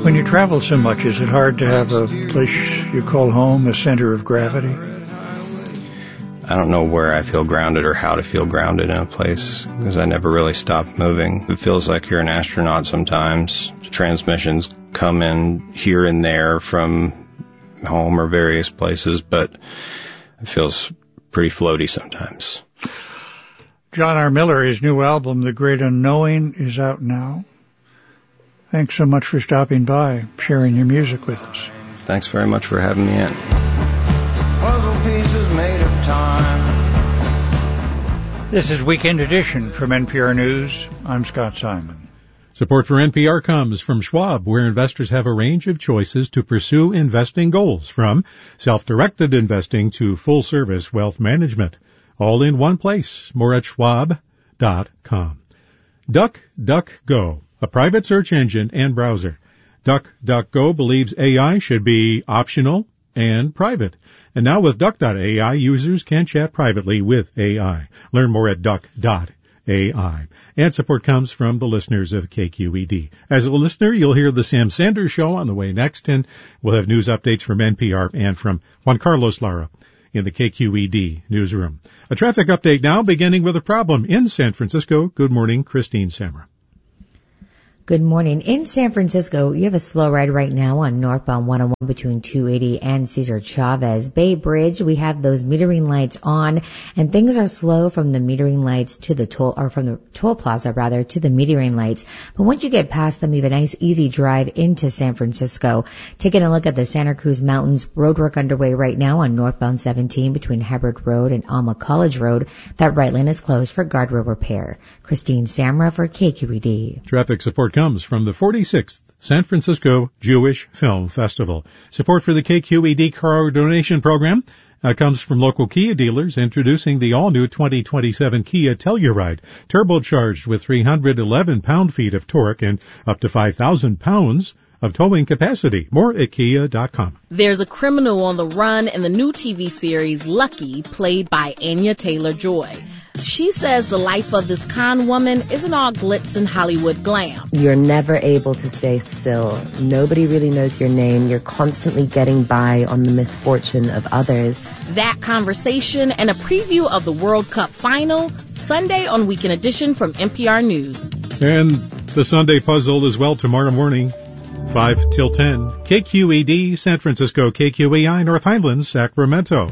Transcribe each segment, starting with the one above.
When you travel so much, is it hard to have a place you call home, a center of gravity? I don't know where I feel grounded or how to feel grounded in a place because I never really stop moving. It feels like you're an astronaut sometimes. Transmissions come in here and there from home or various places, but it feels pretty floaty sometimes. John R. Miller, his new album, The Great Unknowing, is out now. Thanks so much for stopping by, sharing your music with us. Thanks very much for having me in. Puzzle pieces made of time. This is Weekend Edition from NPR News. I'm Scott Simon. Support for NPR comes from Schwab, where investors have a range of choices to pursue investing goals, from self-directed investing to full-service wealth management. All in one place. More at schwab.com. DuckDuckGo, a private search engine and browser. DuckDuckGo believes AI should be optional and private. And now with Duck.ai, users can chat privately with AI. Learn more at Duck.ai. And support comes from the listeners of KQED. As a listener, you'll hear the Sam Sanders Show on the way next, and we'll have news updates from NPR and from Juan Carlos Lara in the KQED newsroom. A traffic update now, beginning with a problem in San Francisco. Good morning, Christine Samra. Good morning. In San Francisco, you have a slow ride right now on northbound 101 between 280 and Cesar Chavez. Bay Bridge, we have those metering lights on, and things are slow from the metering lights to the toll, or from the toll plaza rather, to the metering lights. But once you get past them, you have a nice easy drive into San Francisco. Taking a look at the Santa Cruz Mountains, roadwork underway right now on northbound 17 between Hubbard Road and Alma College Road. That right lane is closed for guardrail repair. Christine Samra for KQED. Traffic support comes from the 46th San Francisco Jewish Film Festival. Support for the KQED car donation program comes from local Kia dealers introducing the all-new 2027 Kia Telluride, turbocharged with 311 pound-feet of torque and up to 5,000 pounds of towing capacity. More at Kia.com. There's a criminal on the run in the new TV series Lucky, played by Anya Taylor-Joy. She says the life of this con woman isn't all glitz and Hollywood glam. You're never able to stay still. Nobody really knows your name. You're constantly getting by on the misfortune of others. That conversation and a preview of the World Cup final, Sunday on Weekend Edition from NPR News. And the Sunday puzzle as well tomorrow morning, 5 till 10. KQED, San Francisco, KQEI, North Highlands, Sacramento.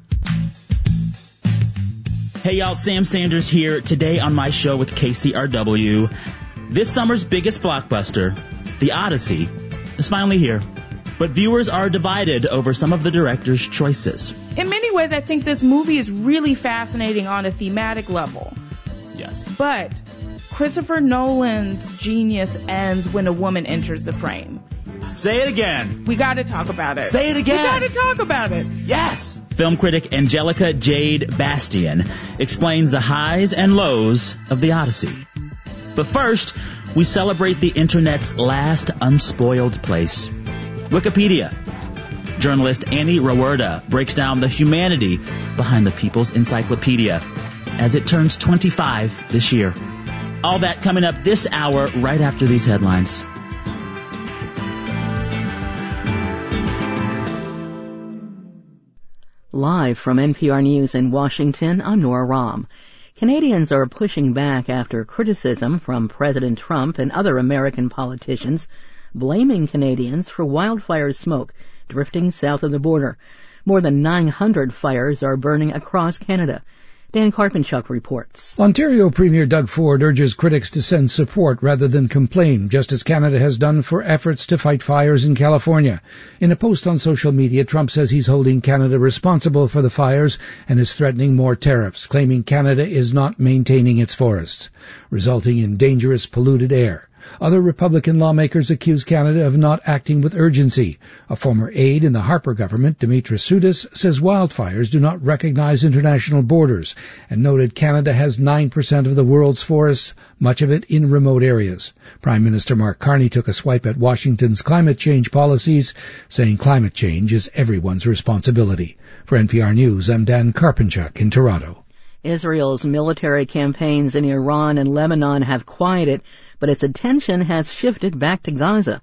Hey y'all, Sam Sanders here today on my show with KCRW. This summer's biggest blockbuster, The Odyssey, is finally here. But viewers are divided over some of the director's choices. In many ways, I think this movie is really fascinating on a thematic level. Yes. But Christopher Nolan's genius ends when a woman enters the frame. Say it again. We got to talk about it. Say it again. We got to talk about it. Yes. Film critic Angelica Jade Bastian explains the highs and lows of The Odyssey. But first, we celebrate the Internet's last unspoiled place, Wikipedia. Journalist Annie Rawerda breaks down the humanity behind the People's Encyclopedia as it turns 25 this year. All that coming up this hour right after these headlines. Live from NPR News in Washington, I'm Nora Rahm. Canadians are pushing back after criticism from President Trump and other American politicians blaming Canadians for wildfire smoke drifting south of the border. More than 900 fires are burning across Canada. Dan Karpenchuk reports. Ontario Premier Doug Ford urges critics to send support rather than complain, just as Canada has done for efforts to fight fires in California. In a post on social media, Trump says he's holding Canada responsible for the fires and is threatening more tariffs, claiming Canada is not maintaining its forests, resulting in dangerous polluted air. Other Republican lawmakers accuse Canada of not acting with urgency. A former aide in the Harper government, Dimitris Soudis, says wildfires do not recognize international borders and noted Canada has 9% of the world's forests, much of it in remote areas. Prime Minister Mark Carney took a swipe at Washington's climate change policies, saying climate change is everyone's responsibility. For NPR News, I'm Dan Karpenchuk in Toronto. Israel's military campaigns in Iran and Lebanon have quieted, but its attention has shifted back to Gaza.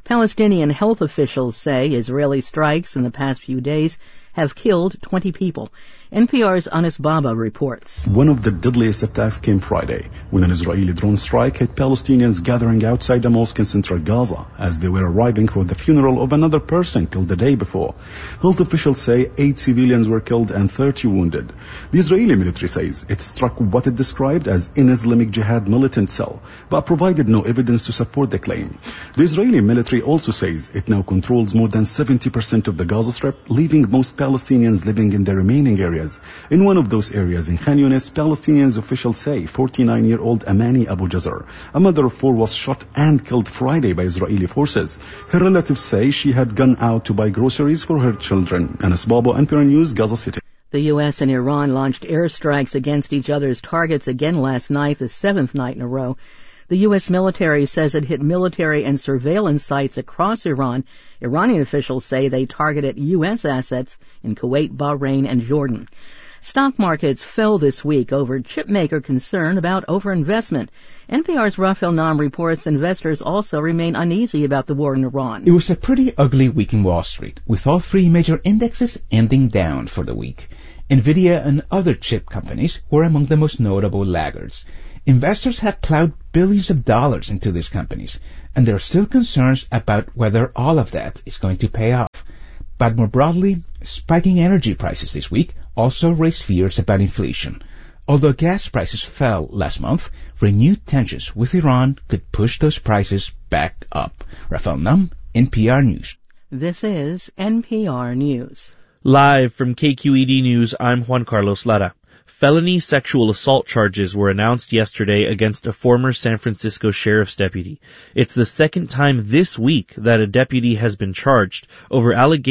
Palestinian health officials say Israeli strikes in the past few days have killed 20 people. NPR's Anis Baba reports. One of the deadliest attacks came Friday when an Israeli drone strike hit Palestinians gathering outside a mosque in central Gaza as they were arriving for the funeral of another person killed the day before. Health officials say 8 civilians were killed and 30 wounded. The Israeli military says it struck what it described as an Islamic Jihad militant cell, but provided no evidence to support the claim. The Israeli military also says it now controls more than 70% of the Gaza Strip, leaving most Palestinians living in the remaining areas. In one of those areas in Khan Yunis, Palestinians officials say 49-year-old Amani Abu Jazar, a mother of 4, was shot and killed Friday by Israeli forces. Her relatives say she had gone out to buy groceries for her children. Anis Baba, NPR News, Gaza City. The U.S. and Iran launched airstrikes against each other's targets again last night, the 7th night in a row. The U.S. military says it hit military and surveillance sites across Iran. Iranian officials say they targeted U.S. assets in Kuwait, Bahrain, and Jordan. Stock markets fell this week over chipmaker concern about overinvestment. NPR's Rafael Nam reports investors also remain uneasy about the war in Iran. It was a pretty ugly week in Wall Street, with all 3 major indexes ending down for the week. Nvidia and other chip companies were among the most notable laggards. Investors have plowed billions of dollars into these companies, and there are still concerns about whether all of that is going to pay off. But more broadly, spiking energy prices this week also raised fears about inflation. Although gas prices fell last month, renewed tensions with Iran could push those prices back up. Rafael Nam, NPR News. This is NPR News. Live from KQED News, I'm Juan Carlos Lara. Felony sexual assault charges were announced yesterday against a former San Francisco sheriff's deputy. It's the second time this week that a deputy has been charged over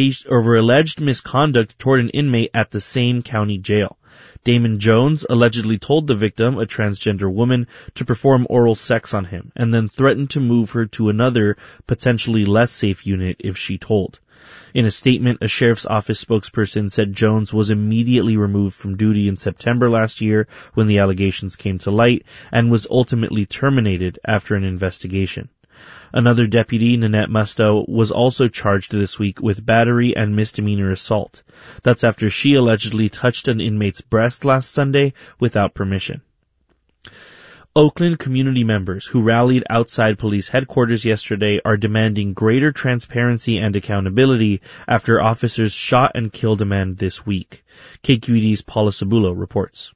alleged misconduct toward an inmate at the same county jail. Damon Jones allegedly told the victim, a transgender woman, to perform oral sex on him, and then threatened to move her to another, potentially less safe unit if she told. In a statement, a sheriff's office spokesperson said Jones was immediately removed from duty in September last year when the allegations came to light and was ultimately terminated after an investigation. Another deputy, Nanette Musto, was also charged this week with battery and misdemeanor assault. That's after she allegedly touched an inmate's breast last Sunday without permission. Oakland community members who rallied outside police headquarters yesterday are demanding greater transparency and accountability after officers shot and killed a man this week. KQED's Paula Cebulo reports.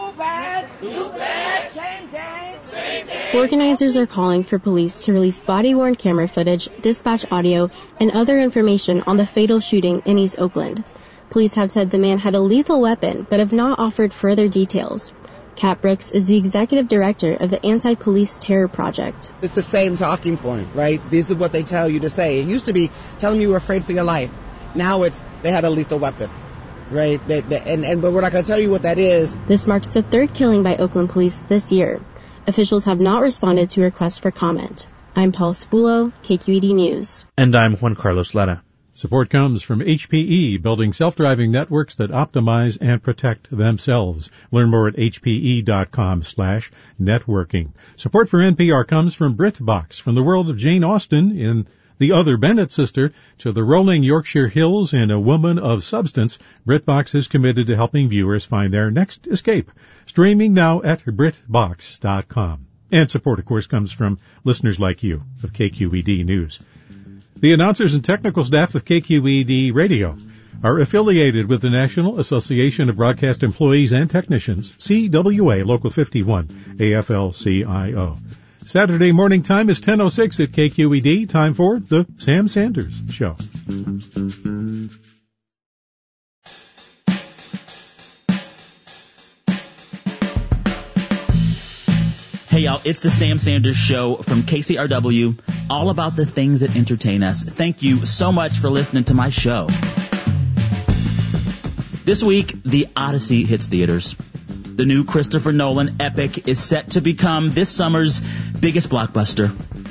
Organizers are calling for police to release body-worn camera footage, dispatch audio, and other information on the fatal shooting in East Oakland. Police have said the man had a lethal weapon, but have not offered further details. Kat Brooks is the executive director of the Anti-Police Terror Project. It's the same talking point, right? This is what they tell you to say. It used to be telling you were afraid for your life. Now it's they had a lethal weapon, right? But we're not going to tell you what that is. This marks the 3rd killing by Oakland police this year. Officials have not responded to requests for comment. I'm Paul Cebulo, KQED News. And I'm Juan Carlos Lara. Support comes from HPE, building self-driving networks that optimize and protect themselves. Learn more at hpe.com/networking. Support for NPR comes from BritBox, from the world of Jane Austen in The Other Bennett Sister to the rolling Yorkshire Hills and A Woman of Substance. BritBox is committed to helping viewers find their next escape. Streaming now at BritBox.com. And support, of course, comes from listeners like you of KQED News. The announcers and technical staff of KQED Radio are affiliated with the National Association of Broadcast Employees and Technicians, CWA Local 51, AFL-CIO. Saturday morning time is 10:06 at KQED. Time for the Sam Sanders Show. Hey y'all, it's the Sam Sanders Show from KCRW, all about the things that entertain us. Thank you so much for listening to my show. This week, The Odyssey hits theaters. The new Christopher Nolan epic is set to become this summer's biggest blockbuster.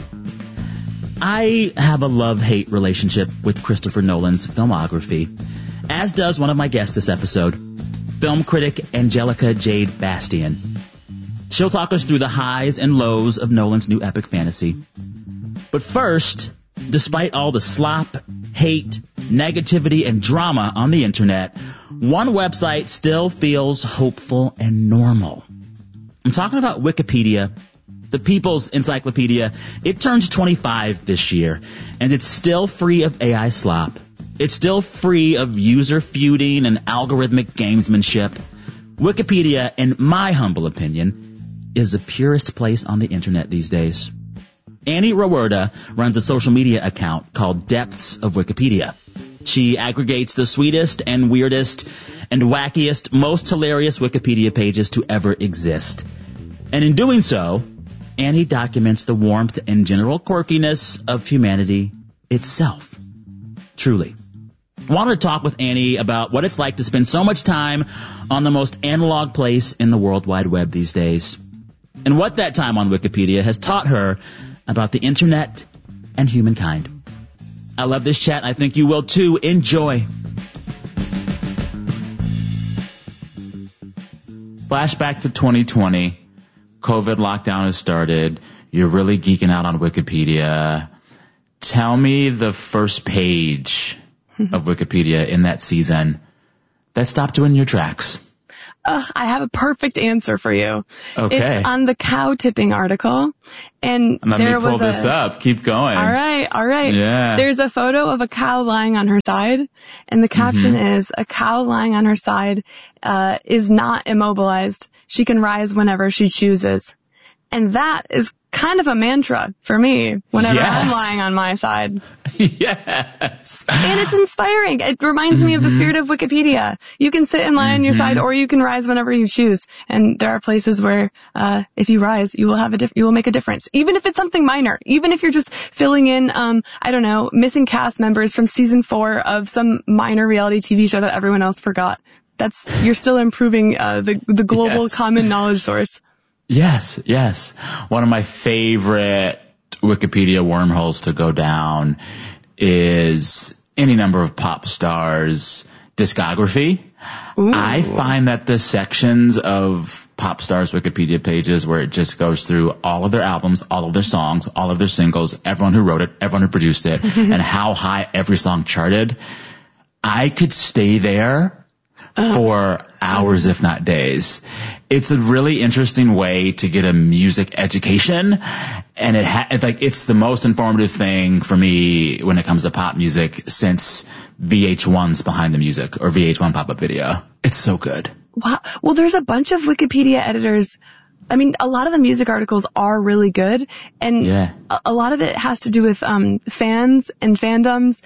I have a love-hate relationship with Christopher Nolan's filmography, as does one of my guests this episode, film critic Angelica Jade Bastian. She'll talk us through the highs and lows of Nolan's new epic fantasy. But first, Despite all the slop, hate, negativity, and drama on the internet, one website still feels hopeful and normal. I'm talking about Wikipedia, the people's encyclopedia. It turns 25 this year, and it's still free of AI slop. It's still free of user feuding and algorithmic gamesmanship. Wikipedia, in my humble opinion, is the purest place on the internet these days. Annie Rawerda runs a social media account called Depths of Wikipedia. She aggregates the sweetest and weirdest and wackiest, most hilarious Wikipedia pages to ever exist. And in doing so, Annie documents the warmth and general quirkiness of humanity itself. Truly. I wanted to talk with Annie about what it's like to spend so much time on the most analog place in the World Wide Web these days, and what that time on Wikipedia has taught her about the internet and humankind. I love this chat. I think you will too. Enjoy. Flashback to 2020. COVID lockdown has started. You're really geeking out on Wikipedia. Tell me the first page of Wikipedia in that season that stopped you in your tracks. I have a perfect answer for you. Okay. It's on the cow tipping article. And let me pull this up. Keep going. All right. Yeah. There's a photo of a cow lying on her side, and the caption is, "A cow lying on her side is not immobilized. She can rise whenever she chooses." And that is kind of a mantra for me whenever I'm lying on my side. Yes. And it's inspiring. It reminds me of the spirit of Wikipedia. You can sit and lie on your side, or you can rise whenever you choose. And there are places where, if you rise, you will make a difference. Even if it's something minor. Even if you're just filling in, missing cast members from season 4 of some minor reality TV show that everyone else forgot. You're still improving, the global common knowledge source. Yes. One of my favorite Wikipedia wormholes to go down is any number of pop stars' discography. Ooh. I find that the sections of pop stars' Wikipedia pages where it just goes through all of their albums, all of their songs, all of their singles, everyone who wrote it, everyone who produced it, and how high every song charted, I could stay there for hours, if not days. It's a really interesting way to get a music education, and it's the most informative thing for me when it comes to pop music since VH1's Behind the Music or VH1 pop-up video. It's so good. Wow. Well, there's a bunch of Wikipedia editors. I mean, a lot of the music articles are really good, and a lot of it has to do with fans and fandoms,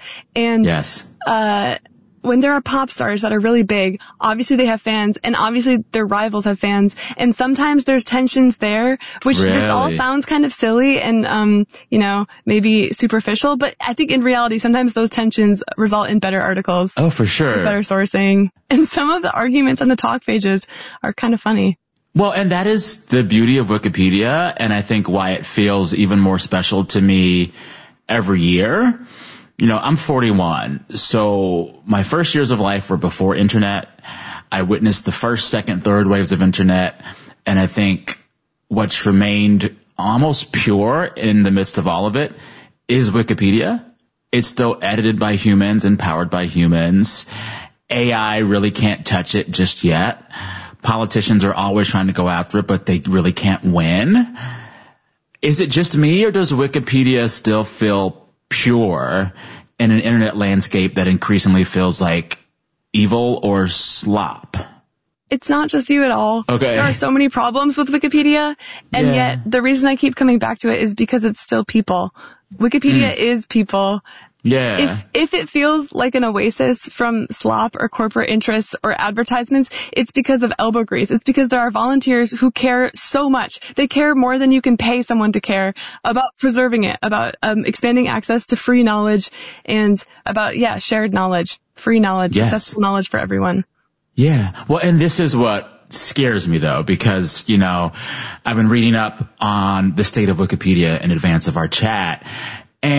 and when there are pop stars that are really big, obviously they have fans, and obviously their rivals have fans, and sometimes there's tensions there, which this all sounds kind of silly and, maybe superficial, but I think in reality sometimes those tensions result in better articles. Oh, for sure. Better sourcing. And some of the arguments on the talk pages are kind of funny. Well, and that is the beauty of Wikipedia, and I think why it feels even more special to me every year. I'm 41, so my first years of life were before internet. I witnessed the first, second, third waves of internet, and I think what's remained almost pure in the midst of all of it is Wikipedia. It's still edited by humans and powered by humans. AI really can't touch it just yet. Politicians are always trying to go after it, but they really can't win. Is it just me, or does Wikipedia still feel pure in an internet landscape that increasingly feels like evil or slop? It's not just you at all. Okay. There are so many problems with Wikipedia, and yet the reason I keep coming back to it is because it's still people. Wikipedia is people. Yeah. If it feels like an oasis from slop or corporate interests or advertisements, it's because of elbow grease. It's because there are volunteers who care so much. They care more than you can pay someone to care about preserving it, about expanding access to free knowledge, and about, shared knowledge, free knowledge, accessible knowledge for everyone. Yeah. Well, and this is what scares me, though, because, I've been reading up on the state of Wikipedia in advance of our chat. And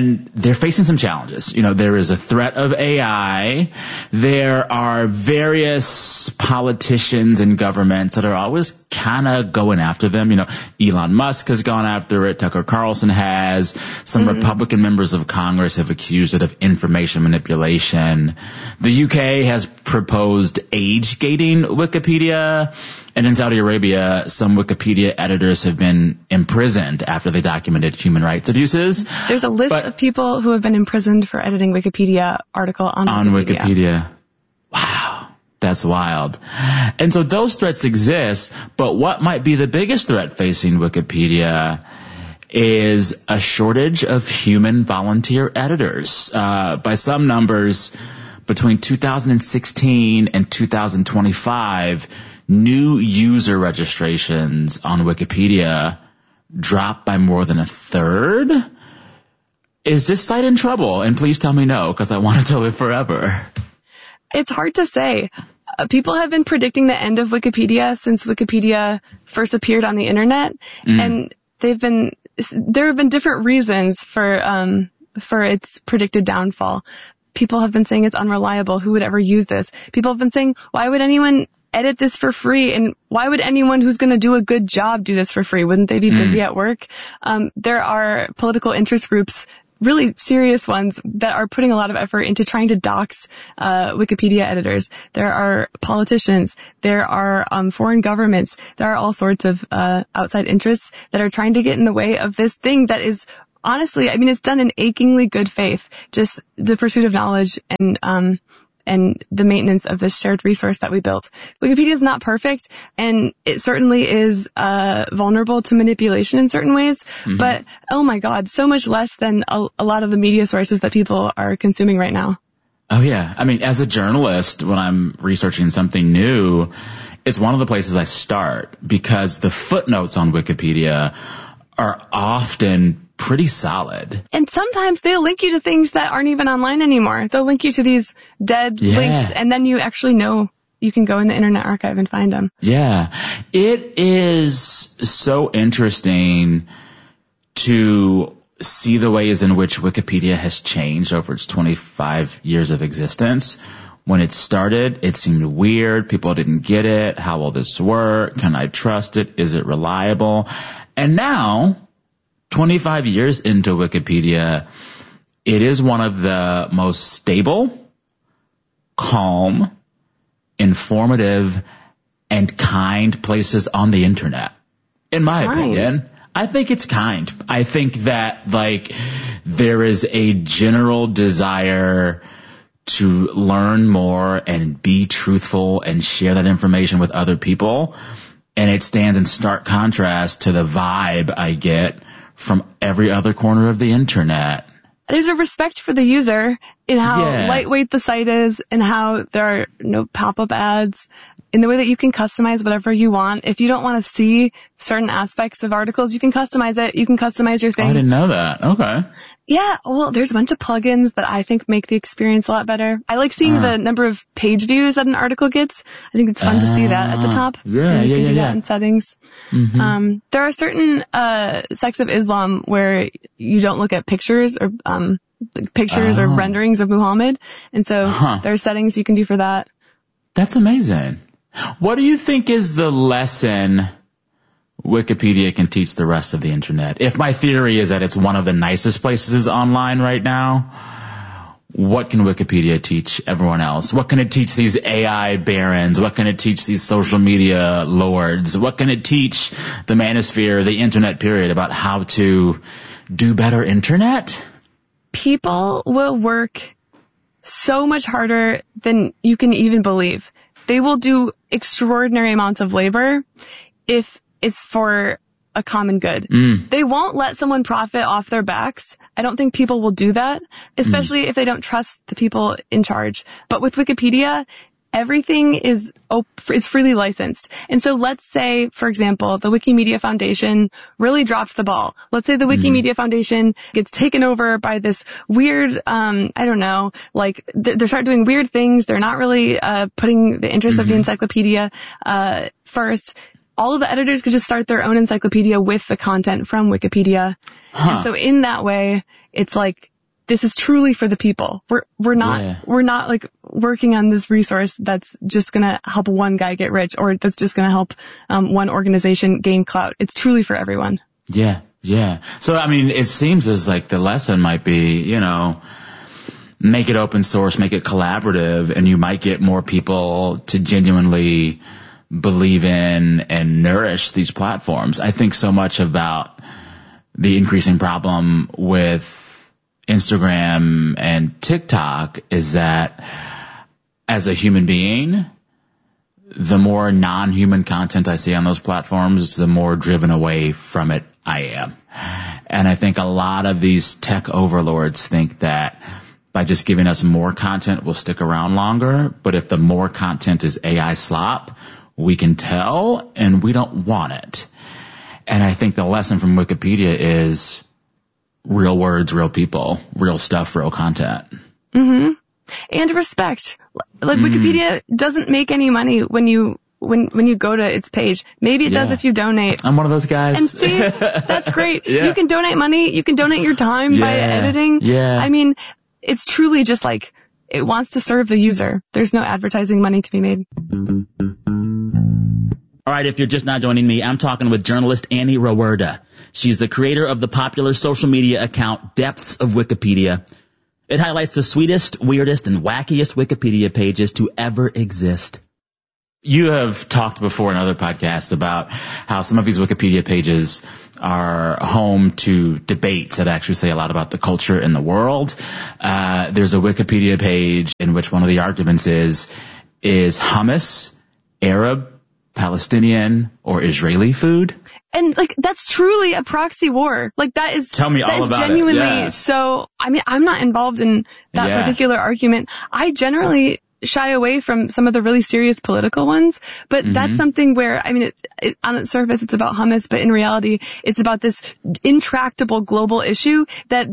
And they're facing some challenges. There is a threat of AI. There are various politicians and governments that are always kind of going after them. Elon Musk has gone after it. Tucker Carlson has. Some Republican members of Congress have accused it of information manipulation. The UK has proposed age gating Wikipedia. And in Saudi Arabia, some Wikipedia editors have been imprisoned after they documented human rights abuses. There's a list of people who have been imprisoned for editing Wikipedia article on Wikipedia. Wow. That's wild. And so those threats exist, but what might be the biggest threat facing Wikipedia is a shortage of human volunteer editors. By some numbers, between 2016 and 2025, new user registrations on Wikipedia dropped by more than a third. Is this site in trouble? And please tell me no, because I want it to live forever. It's hard to say. People have been predicting the end of Wikipedia since Wikipedia first appeared on the internet, and there have been different reasons for its predicted downfall. People have been saying it's unreliable. Who would ever use this? People have been saying, why would anyone edit this for free? And why would anyone who's going to do a good job do this for free? Wouldn't they be busy at work? There are political interest groups, really serious ones, that are putting a lot of effort into trying to dox Wikipedia editors. There are politicians. There are foreign governments. There are all sorts of outside interests that are trying to get in the way of this thing that is, honestly, it's done in achingly good faith. Just the pursuit of knowledge and the maintenance of this shared resource that we built. Wikipedia is not perfect, and it certainly is vulnerable to manipulation in certain ways, but oh my God, so much less than a lot of the media sources that people are consuming right now. Oh yeah. As a journalist, when I'm researching something new, it's one of the places I start, because the footnotes on Wikipedia are often pretty solid. And sometimes they'll link you to things that aren't even online anymore. They'll link you to these dead links, and then you actually know you can go in the Internet Archive and find them. Yeah. It is so interesting to see the ways in which Wikipedia has changed over its 25 years of existence. When it started, it seemed weird. People didn't get it. How will this work? Can I trust it? Is it reliable? And now, 25 years into Wikipedia, it is one of the most stable, calm, informative, and kind places on the internet. In my opinion, I think it's kind. I think that, there is a general desire to learn more and be truthful and share that information with other people. And it stands in stark contrast to the vibe I get from every other corner of the internet. There's a respect for the user in how lightweight the site is, and how there are no pop-up ads, in the way that you can customize whatever you want. If you don't want to see certain aspects of articles, you can customize it. You can customize your thing. I didn't know that. Okay. Yeah, well, there's a bunch of plugins that I think make the experience a lot better. I like seeing the number of page views that an article gets. I think it's fun to see that at the top. Yeah, you can do that in settings. There are certain sects of Islam where you don't look at pictures or or renderings of Muhammad, and so there are settings you can do for that. That's amazing. What do you think is the lesson Wikipedia can teach the rest of the internet? If my theory is that it's one of the nicest places online right now, what can Wikipedia teach everyone else? What can it teach these AI barons? What can it teach these social media lords? What can it teach the manosphere, the internet period, about how to do better internet? People will work so much harder than you can even believe. They will do extraordinary amounts of labor if it's for a common good. They won't let someone profit off their backs. I don't think people will do that, especially if they don't trust the people in charge. But with Wikipedia, everything is freely licensed. And so let's say, for example, the Wikimedia Foundation really drops the ball. Let's say the Wikimedia Foundation gets taken over by this weird, they start doing weird things. They're not really putting the interest of the encyclopedia first. All of the editors could just start their own encyclopedia with the content from Wikipedia. And so in that way, it's like this is truly for the people. We're not like working on this resource that's just going to help one guy get rich or that's just going to help one organization gain clout. It's truly for everyone. Yeah. Yeah. So, I mean, it seems as like the lesson might be, you know, make it open source, make it collaborative, and you might get more people to genuinely believe in and nourish these platforms. I think so much about the increasing problem with Instagram and TikTok is that as a human being, the more non-human content I see on those platforms, the more driven away from it I am. And I think a lot of these tech overlords think that by just giving us more content, we'll stick around longer. But if the more content is AI slop, we can tell, and we don't want it. And I think the lesson from Wikipedia is real words, real people, real stuff, real content. Mm-hmm. And respect. Like Wikipedia doesn't make any money when you go to its page. Maybe it does if you donate. I'm one of those guys. And see, that's great. You can donate money. You can donate your time by editing. Yeah. I mean, it's truly just like it wants to serve the user. There's no advertising money to be made. All right, if you're just not joining me, I'm talking with journalist Annie Rowerda. She's the creator of the popular social media account Depths of Wikipedia. It highlights the sweetest, weirdest, and wackiest Wikipedia pages to ever exist. You have talked before in other podcasts about how some of these Wikipedia pages are home to debates that actually say a lot about the culture in the world. There's a Wikipedia page in which one of the arguments is hummus Arab, Palestinian, or Israeli food? And like, that's truly a proxy war. Like that is, tell me all about genuinely it. Yeah. So, I mean, I'm not involved in that particular argument. I generally shy away from some of the really serious political ones, but that's something where, I mean, on its surface, it's about hummus, but in reality, it's about this intractable global issue that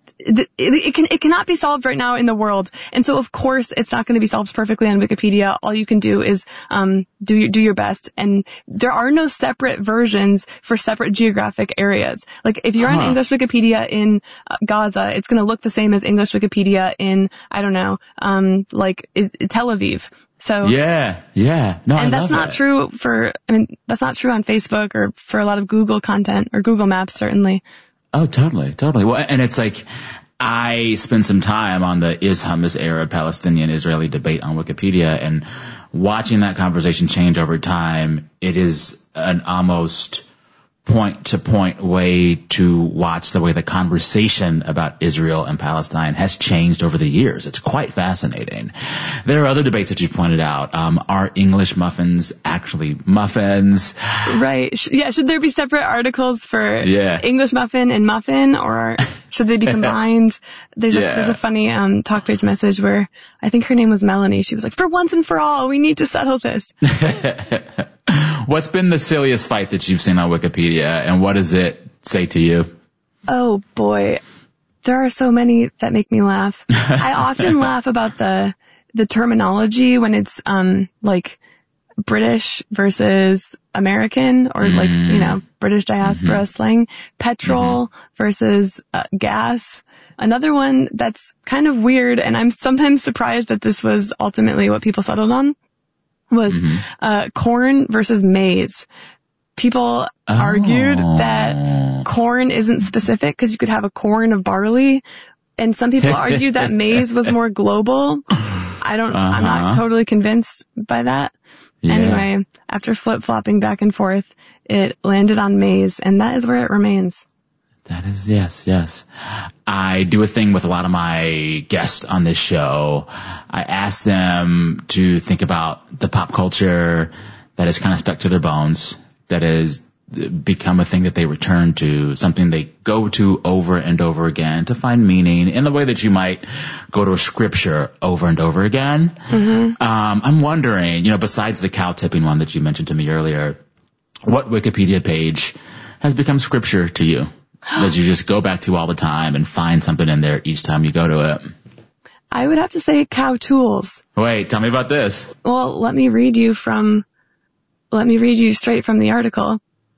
it cannot be solved right now in the world. And so, of course, it's not going to be solved perfectly on Wikipedia. All you can do is do your best. And there are no separate versions for separate geographic areas. Like, if you're on English Wikipedia in Gaza, it's going to look the same as English Wikipedia in, I don't know, Tel Aviv. So yeah. No, and that's not true that's not true on Facebook or for a lot of Google content or Google Maps, certainly. Oh, totally. Well, and it's like, I spend some time on the is hummus Arab, Palestinian, Israeli debate on Wikipedia, and watching that conversation change over time, it is an almost point-to-point way to watch the way the conversation about Israel and Palestine has changed over the years. It's quite fascinating. There are other debates that you've pointed out. Are English muffins actually muffins? Right. Yeah. Should there be separate articles for English muffin and muffin, or should they be combined? There's a funny talk page message where I think her name was Melanie. She was like, for once and for all, we need to settle this. What's been the silliest fight that you've seen on Wikipedia, and what does it say to you? Oh, boy. There are so many that make me laugh. I often laugh about the terminology when it's like British versus American, or like, you know, British diaspora slang. Petrol versus gas. Another one that's kind of weird, and I'm sometimes surprised that this was ultimately what people settled on, was corn versus maize. People argued that corn isn't specific because you could have a corn of barley, and some people argued that maize was more global. I'm not totally convinced by that. Anyway, after flip-flopping back and forth, it landed on maize, and that is where it remains. That is, yes. I do a thing with a lot of my guests on this show. I ask them to think about the pop culture that is kind of stuck to their bones, that has become a thing that they return to, something they go to over and over again to find meaning in the way that you might go to a scripture over and over again. I'm wondering, besides the cow tipping one that you mentioned to me earlier, what Wikipedia page has become scripture to you? That you just go back to all the time and find something in there each time you go to it? I would have to say Cow Tools. Wait, tell me about this. Well, let me read you straight from the article.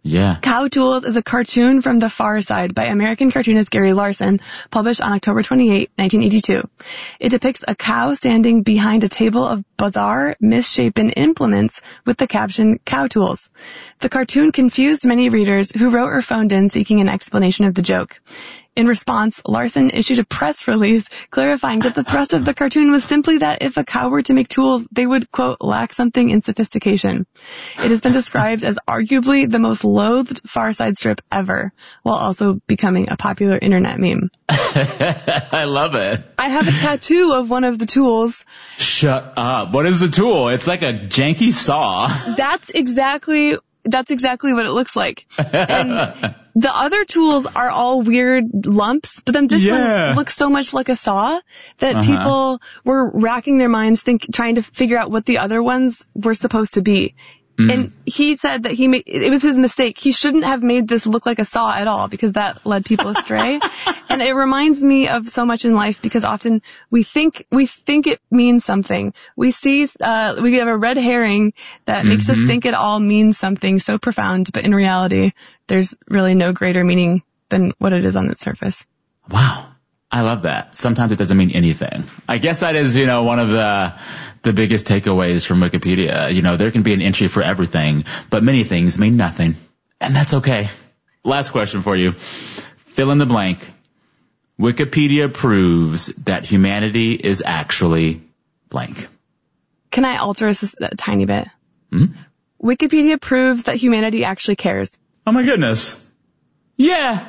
Yeah. Cow Tools is a cartoon from The Far Side by American cartoonist Gary Larson, published on October 28, 1982. It depicts a cow standing behind a table of bizarre, misshapen implements with the caption, Cow Tools. The cartoon confused many readers who wrote or phoned in seeking an explanation of the joke. In response, Larson issued a press release clarifying that the thrust of the cartoon was simply that if a cow were to make tools, they would, quote, lack something in sophistication. It has been described as arguably the most loathed Far Side strip ever, while also becoming a popular internet meme. I love it. I have a tattoo of one of the tools. Shut up. What is the tool? It's like a janky saw. That's exactly what it looks like. And the other tools are all weird lumps, but then this one looks so much like a saw that people were racking their minds trying to figure out what the other ones were supposed to be. And he said that it was his mistake. He shouldn't have made this look like a saw at all because that led people astray. And it reminds me of so much in life because often we think it means something. We have a red herring that makes us think it all means something so profound, but in reality, there's really no greater meaning than what it is on its surface. Wow. I love that. Sometimes it doesn't mean anything. I guess that is, one of the biggest takeaways from Wikipedia. There can be an entry for everything, but many things mean nothing. And that's okay. Last question for you. Fill in the blank. Wikipedia proves that humanity is actually blank. Can I alter this a tiny bit? Wikipedia proves that humanity actually cares. Oh my goodness. Yeah.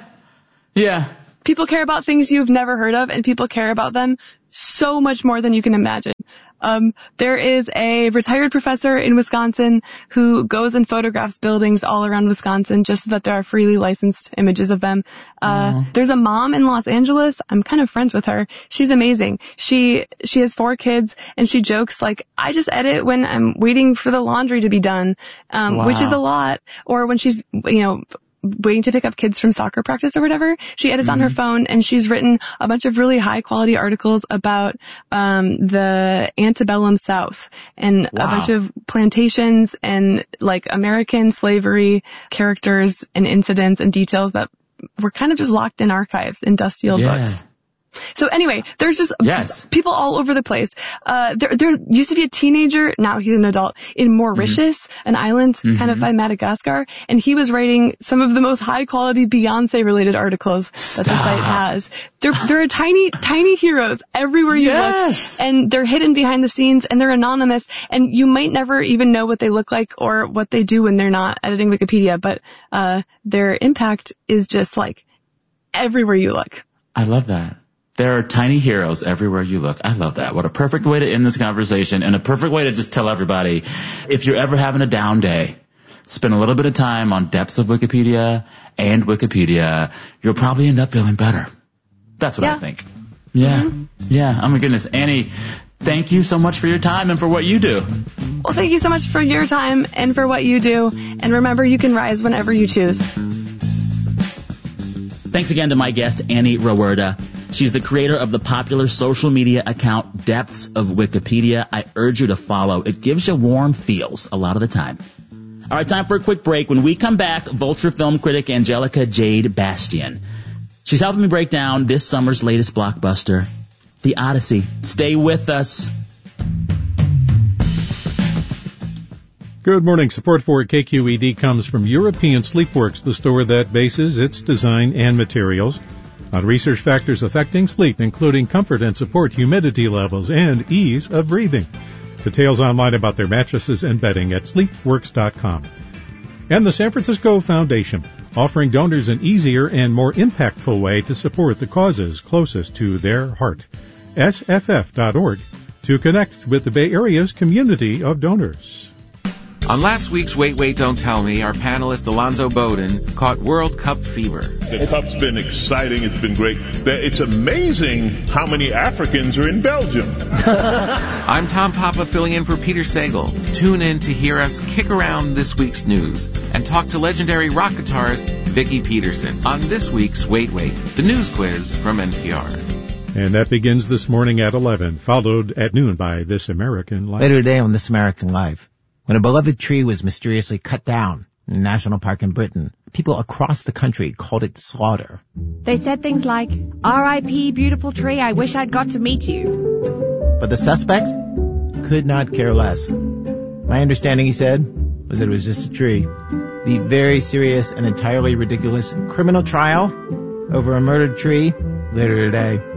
People care about things you've never heard of, and people care about them so much more than you can imagine. There is a retired professor in Wisconsin who goes and photographs buildings all around Wisconsin just so that there are freely licensed images of them. There's a mom in Los Angeles. I'm kind of friends with her. She's amazing. She has 4 kids, and she jokes like, I just edit when I'm waiting for the laundry to be done, which is a lot. Or when she's, waiting to pick up kids from soccer practice or whatever, she edits on her phone, and she's written a bunch of really high quality articles about the antebellum South and a bunch of plantations and like American slavery characters and incidents and details that were kind of just locked in archives in dusty old books. So anyway, there's just people all over the place. There used to be a teenager, now he's an adult, in Mauritius, an island kind of by Madagascar, and he was writing some of the most high quality Beyonce related articles that the site has. There are tiny heroes everywhere you look, and they're hidden behind the scenes, and they're anonymous, and you might never even know what they look like or what they do when they're not editing Wikipedia, but their impact is just like everywhere you look. I love that. There are tiny heroes everywhere you look. I love that. What a perfect way to end this conversation, and a perfect way to just tell everybody, if you're ever having a down day, spend a little bit of time on Depths of Wikipedia and Wikipedia. You'll probably end up feeling better. That's what I think. Yeah. Oh my goodness. Annie, thank you so much for your time and for what you do. Well, thank you so much for your time and for what you do. And remember, you can rise whenever you choose. Thanks again to my guest, Annie Rowerda. She's the creator of the popular social media account Depths of Wikipedia. I urge you to follow. It gives you warm feels a lot of the time. All right, time for a quick break. When we come back, Vulture film critic Angelica Jade Bastian. She's helping me break down this summer's latest blockbuster, The Odyssey. Stay with us. Good morning. Support for KQED comes from European Sleepworks, the store that bases its design and materials on research factors affecting sleep, including comfort and support, humidity levels, and ease of breathing. Details online about their mattresses and bedding at sleepworks.com. And the San Francisco Foundation, offering donors an easier and more impactful way to support the causes closest to their heart. SFF.org to connect with the Bay Area's community of donors. On last week's Wait, Don't Tell Me, our panelist Alonzo Bowden caught World Cup fever. The Cup's been exciting. It's been great. It's amazing how many Africans are in Belgium. I'm Tom Papa filling in for Peter Sagal. Tune in to hear us kick around this week's news and talk to legendary rock guitarist Vicki Peterson on this week's Wait, the news quiz from NPR. And that begins this morning at 11, followed at noon by This American Life. Later today on This American Life. When a beloved tree was mysteriously cut down, national park in Britain. People across the country called it slaughter. They said things like, R.I.P. beautiful tree, I wish I'd got to meet you. But the suspect could not care less. My understanding, he said, was that it was just a tree. The very serious and entirely ridiculous criminal trial over a murdered tree later today.